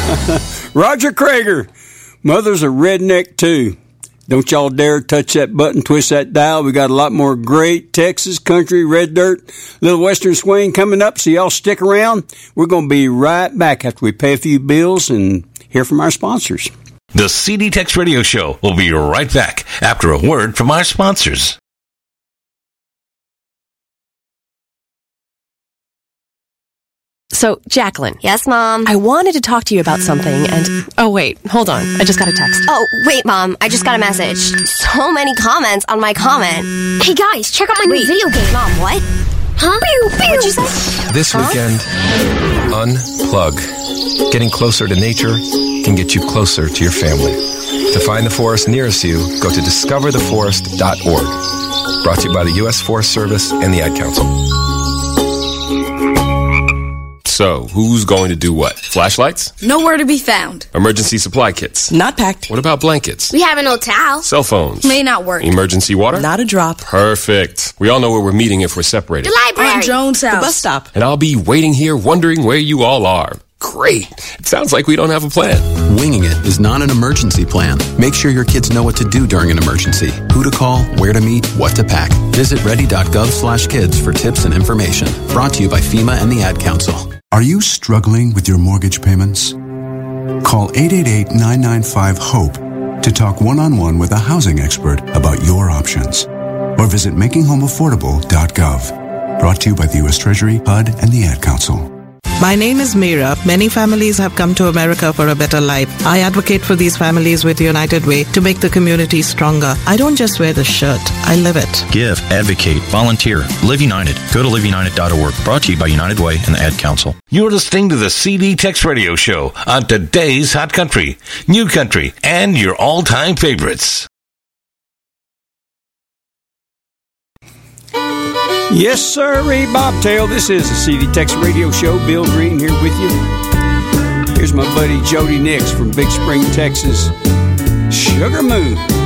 Roger Krager. Mother's a redneck, too. Don't y'all dare touch that button, twist that dial. We got a lot more great Texas country, red dirt, little western swing coming up, so y'all stick around. We're going to be right back after we pay a few bills and hear from our sponsors. The CD Tex Radio Show will be right back after a word from our sponsors. So, Jacqueline. Yes, Mom? I wanted to talk to you about something and... Oh, wait. Hold on. I just got a text. Oh, wait, Mom. I just got a message. So many comments on my comment. Hey, guys, check out my new video game. Mom, what? Huh? What'd you say? This weekend, unplug. Getting closer to nature can get you closer to your family. To find the forest nearest you, go to discovertheforest.org. Brought to you by the U.S. Forest Service and the Ad Council. So, who's going to do what? Flashlights? Nowhere to be found. Emergency supply kits? Not packed. What about blankets? We have an old towel. Cell phones? May not work. Emergency water? Not a drop. Perfect. We all know where we're meeting if we're separated. The library. On Jones' house. The bus stop. And I'll be waiting here wondering where you all are. Great. It sounds like we don't have a plan. Winging it is not an emergency plan. Make sure your kids know what to do during an emergency, who to call, where to meet, what to pack. Visit ready.gov/kids for tips and information. Brought to you by FEMA and the Ad Council. Are you struggling with your mortgage payments? Call 888-995-HOPE to talk one-on-one with a housing expert about your options. Or visit makinghomeaffordable.gov. Brought to you by the U.S. Treasury, HUD, and the Ad Council. My name is Meera. Many families have come to America for a better life. I advocate for these families with United Way to make the community stronger. I don't just wear the shirt, I live it. Give, advocate, volunteer. Live United. Go to liveunited.org. Brought to you by United Way and the Ad Council. You're listening to the CD Tex Radio Show on today's Hot Country, New Country, and your all-time favorites. Yes, sir, Bobtail. This is the CD Tex Radio Show. Bill Green here with you. Here's my buddy Jody Nix from Big Spring, Texas. Sugar Moon.